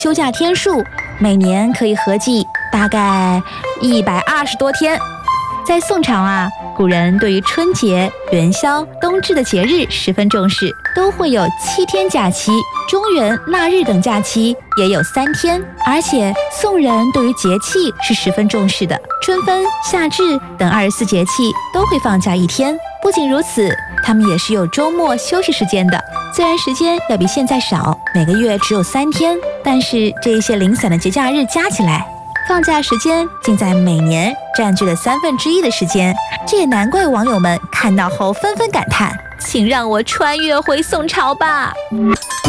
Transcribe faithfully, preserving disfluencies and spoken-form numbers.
休假天数每年可以合计大概一百二十多天。在宋朝啊，古人对于春节、元宵、冬至的节日十分重视，都会有七天假期，中元、腊日等假期也有三天。而且宋人对于节气是十分重视的，春分、夏至等二十四节气都会放假一天。不仅如此，他们也是有周末休息时间的。虽然时间要比现在少，每个月只有三天，但是这一些零散的节假日加起来，放假时间竟在每年占据了三分之一的时间。这也难怪网友们看到后纷纷感叹：请让我穿越回宋朝吧。